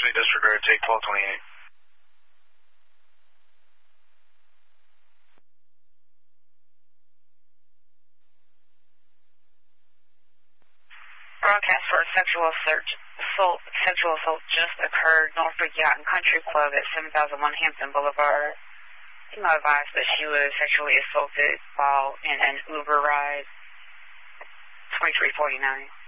Grossly disregard, take 1228. Broadcast for sexual assault just occurred Norfolk Yacht and Country Club at 7001 Hampton Boulevard. Female advised that she was sexually assaulted while in an Uber ride, 2349.